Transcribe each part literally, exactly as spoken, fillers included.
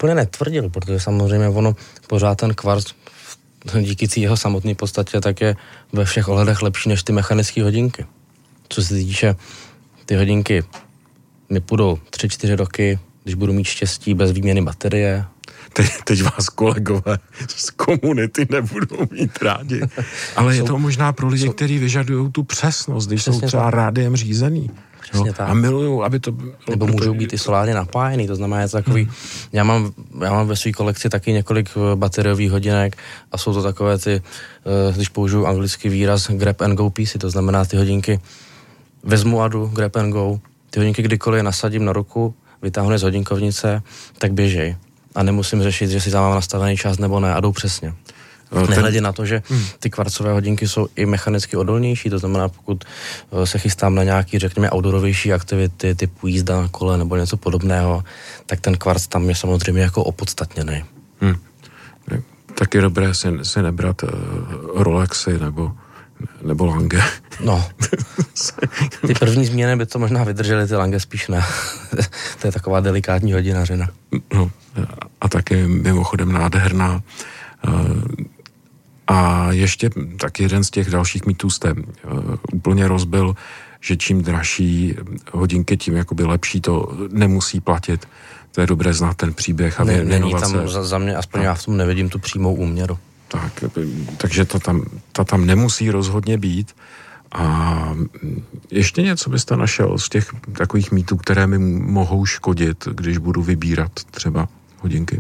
úplně netvrdil, protože samozřejmě ono pořád ten kvarc díky jeho samotné podstatě tak je ve všech ohledech lepší než ty mechanické hodinky. Co se týče, ty hodinky mi půjdou tři, čtyři roky, když budu mít štěstí bez výměny baterie. Teď, teď vás kolegové z komunity nebudou mít rádi. Ale jsou, je to možná pro lidi, jsou, kteří vyžadují tu přesnost, když jsou třeba tak rádiem řízený. Přesně tak. A milujou, aby to... Nebo můžou být i solárně napájený, to znamená, je to takový... Hmm. Já mám, já mám ve své kolekci taky několik bateriových hodinek a jsou to takové ty, když použiju anglický výraz, grab and go piece, to znamená ty hodinky vezmu a jdu, grab and go, ty hodinky kdykoliv je nasadím na ruku, vytáhnu z hodinkovnice, tak běžej. A nemusím řešit, že si tam mám nastavený čas nebo ne a jdou přesně. Nehledě na to, že ty kvarcové hodinky jsou i mechanicky odolnější, to znamená, pokud se chystám na nějaký, řekněme, outdoorovější aktivity, typu jízda na kole nebo něco podobného, tak ten kvarc tam je samozřejmě jako opodstatněný. Hmm. Tak je dobré si, si nebrat uh, Rolexy nebo, nebo Lange. No, ty první změny by to možná vydržely, ty Lange spíš ne. To je taková delikátní hodinařina. No, a taky mimochodem nádherná. Uh, A ještě tak jeden z těch dalších mýtů jste uh, úplně rozbil, že čím dražší hodinky, tím jakoby lepší to nemusí platit. To je dobré znát ten příběh a ne, věnovat Není tam za, za mě, aspoň já v tom nevidím tu přímou úměru. Tak, takže to tam, to tam nemusí rozhodně být. A ještě něco byste našel z těch takových mýtů, které mi mohou škodit, když budu vybírat třeba hodinky?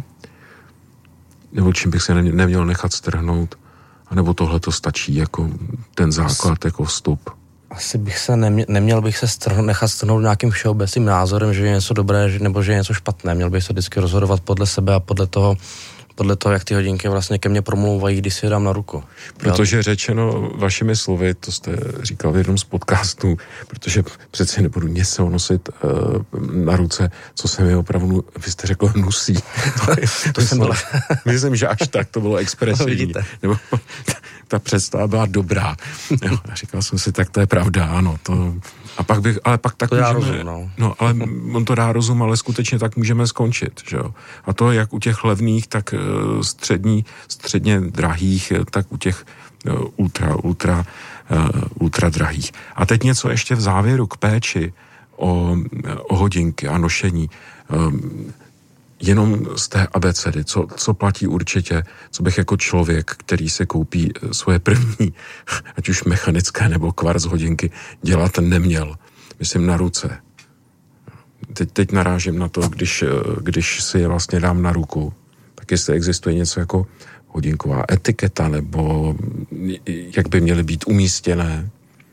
Nebo čím bych se neměl nechat strhnout? A nebo tohle to stačí jako ten základ, As, jako vstup? Asi bych se neměl, neměl bych se strhnout, nechat strhnout nějakým všeobecným názorem, že je něco dobré, nebo že je něco špatné. Měl bych se vždycky rozhodovat podle sebe a podle toho, podle toho, jak ty hodinky vlastně ke mně promlouvají, když si je dám na ruku. Protože řečeno vašimi slovy, to jste říkal v jednom z podcastů, protože přeci nebudu něco nosit uh, na ruce, co se mi opravdu, vy jste řekl, hnusí. to, to, to jsem byla. Myslím, že až tak to bylo expresivní. Nebo ta představa byla dobrá. Jo, a říkal jsem si, tak to je pravda, ano. To, a pak bych, ale pak tak to můžeme, rozum, no. no. ale on to dá rozum, ale skutečně tak můžeme skončit, že jo. A to jak u těch levných, tak uh, střední, středně drahých, tak u těch uh, ultra, ultra, uh, ultra drahých. A teď něco ještě v závěru k péči o, o hodinky a nošení. Um, jenom z té abecedy, co, co platí určitě, co bych jako člověk, který se koupí svoje první, ať už mechanické nebo kvarc hodinky, dělat neměl. Myslím na ruce. Teď, teď narážím na to, když, když si je vlastně dám na ruku, tak jestli existuje něco jako hodinková etiketa, nebo jak by měly být umístěné.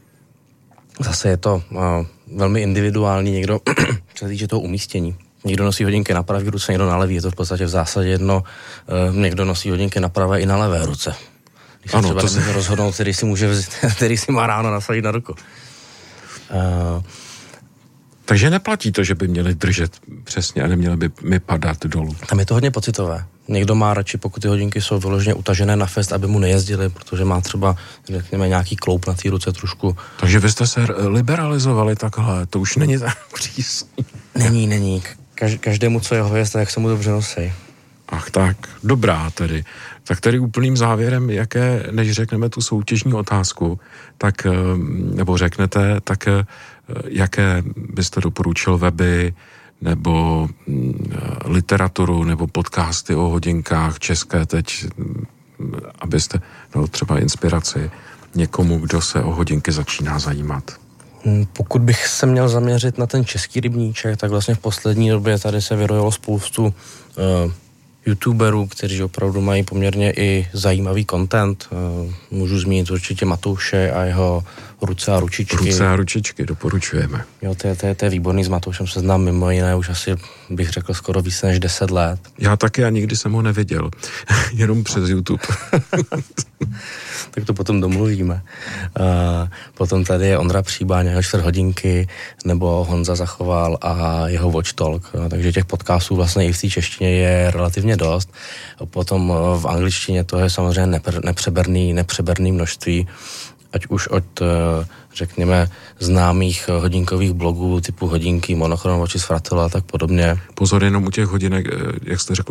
Zase je to uh, velmi individuální, někdo se týče toho umístění. Někdo nosí hodinky na pravé ruce, někdo na levé. Je to v podstatě v zásadě jedno. E, někdo nosí hodinky na pravé i na levé ruce. Když ano, se třeba nemůže se... rozhodnout, který si může vzít, který si má ráno nasadit na ruku. E... Takže neplatí to, že by měli držet přesně a neměli by mi padat dolů. Tam je to hodně pocitové. Někdo má radši, pokud ty hodinky jsou vyloženě utažené na fest, aby mu nejezdili, protože má třeba, řekněme, nějaký kloup na té ruce trošku. Takže vy jste se liberalizovali takhle, to už není tak přísný. Není, není. Každému, co jeho je, tak jak se mu dobře nosí. Ach tak, dobrá tedy. Tak tedy úplným závěrem, jaké, než řekneme tu soutěžní otázku, tak, nebo řeknete, tak jaké byste doporučil weby, nebo literaturu, nebo podcasty o hodinkách české teď, abyste dal třeba inspiraci někomu, kdo se o hodinky začíná zajímat? Pokud bych se měl zaměřit na ten český rybníček, tak vlastně v poslední době tady se vyrojilo spoustu uh, youtuberů, kteří opravdu mají poměrně i zajímavý content. Uh, můžu zmínit určitě Matouše a jeho ruce a ručičky. Ruce a ručičky, doporučujeme. Jo, to je, to je, to je výborný, s Matoušem se znám mimo jiné už asi, bych řekl, skoro více než deset let. Já taky a nikdy jsem ho neviděl, jenom přes YouTube. Tak to potom domluvíme. Uh, potom tady je Ondra Příbáň, jeho čtvrt hodinky, nebo Honza Zachoval a jeho Watch Talk. Uh, takže těch podcastů vlastně i v té češtině je relativně dost. Potom uh, v angličtině to je samozřejmě nepr- nepřeberný, nepřeberný množství, ať už od, uh, řekněme, známých hodinkových blogů typu Hodinky, Monochron, Watches Fratello a tak podobně. Pozor jenom u těch hodinek, jak jste řekl,